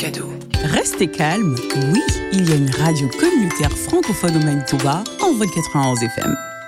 cadeau. Restez calme, oui, il y a une radio communautaire francophone au Manitoba, en 91 FM.